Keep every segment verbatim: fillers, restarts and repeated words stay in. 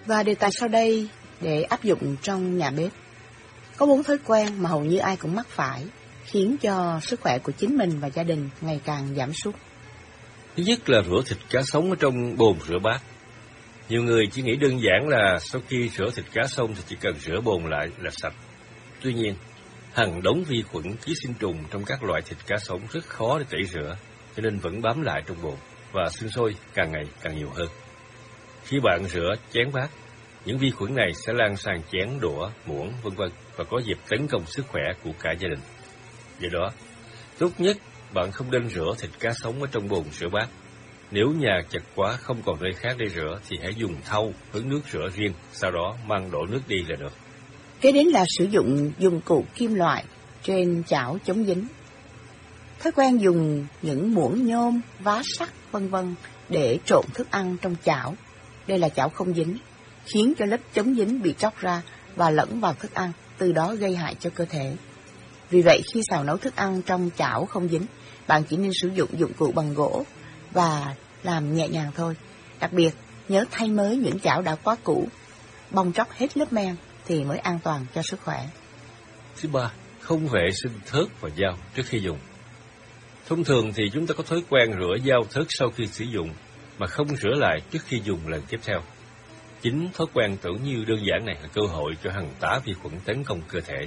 Và đề tài sau đây để áp dụng trong nhà bếp. Có bốn thói quen mà hầu như ai cũng mắc phải, khiến cho sức khỏe của chính mình và gia đình ngày càng giảm sút. Thứ nhất là rửa thịt cá sống ở trong bồn rửa bát. Nhiều người chỉ nghĩ đơn giản là sau khi rửa thịt cá xong thì chỉ cần rửa bồn lại là sạch. Tuy nhiên, hàng đống vi khuẩn, ký sinh trùng trong các loại thịt cá sống rất khó để tẩy rửa, cho nên vẫn bám lại trong bồn và sinh sôi càng ngày càng nhiều hơn. Khi bạn rửa chén bát, những vi khuẩn này sẽ lan sang chén, đũa, muỗng, vân vân và có dịp tấn công sức khỏe của cả gia đình. Do đó, tốt nhất bạn không nên rửa thịt cá sống ở trong bồn rửa bát. Nếu nhà chật quá không còn nơi khác để rửa thì hãy dùng thau hứng nước rửa riêng, sau đó mang đổ nước đi là được. Kế đến là sử dụng dụng cụ kim loại trên chảo chống dính. Thói quen dùng những muỗng nhôm, vá sắt, vân vân để trộn thức ăn trong chảo. Đây là chảo không dính, khiến cho lớp chống dính bị tróc ra và lẫn vào thức ăn, từ đó gây hại cho cơ thể. Vì vậy, khi xào nấu thức ăn trong chảo không dính, bạn chỉ nên sử dụng dụng cụ bằng gỗ và làm nhẹ nhàng thôi. Đặc biệt, nhớ thay mới những chảo đã quá cũ, bong tróc hết lớp men thì mới an toàn cho sức khỏe. Thứ ba, không vệ sinh thớt và dao trước khi dùng. Thông thường thì chúng ta có thói quen rửa dao thớt sau khi sử dụng, mà không rửa lại trước khi dùng lần tiếp theo. Chính thói quen tưởng như đơn giản này là cơ hội cho hàng tá vi khuẩn tấn công cơ thể.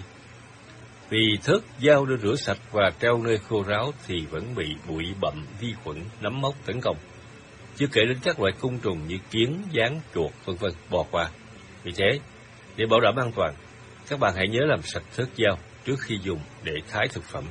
Vì thớt, dao được rửa sạch và treo nơi khô ráo thì vẫn bị bụi bặm, vi khuẩn, nấm mốc tấn công. Chưa kể đến các loại côn trùng như kiến, gián, chuột, vân vân bò qua. Vì thế, để bảo đảm an toàn, các bạn hãy nhớ làm sạch thớt dao trước khi dùng để thái thực phẩm.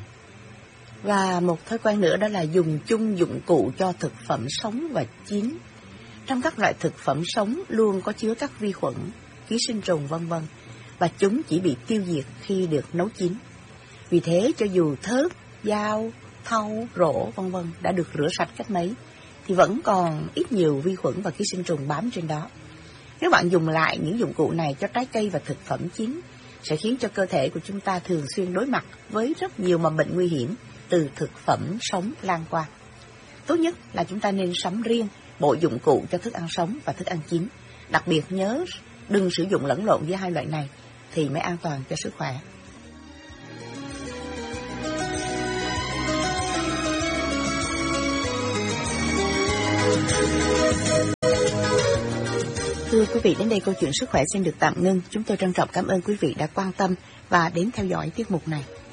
Và một thói quen nữa đó là dùng chung dụng cụ cho thực phẩm sống và chín. Trong các loại thực phẩm sống luôn có chứa các vi khuẩn, ký sinh trùng vân vân, và chúng chỉ bị tiêu diệt khi được nấu chín. Vì thế, cho dù thớt, dao, thau, rổ vân vân đã được rửa sạch cách mấy, thì vẫn còn ít nhiều vi khuẩn và ký sinh trùng bám trên đó. Nếu bạn dùng lại những dụng cụ này cho trái cây và thực phẩm chín, sẽ khiến cho cơ thể của chúng ta thường xuyên đối mặt với rất nhiều mầm bệnh nguy hiểm từ thực phẩm sống lan qua. Tốt nhất là chúng ta nên sắm riêng bộ dụng cụ cho thức ăn sống và thức ăn chín. Đặc biệt nhớ đừng sử dụng lẫn lộn với hai loại này thì mới an toàn cho sức khỏe. Thưa quý vị, đến đây câu chuyện sức khỏe xin được tạm ngưng. Chúng tôi trân trọng cảm ơn quý vị đã quan tâm và đến theo dõi tiết mục này.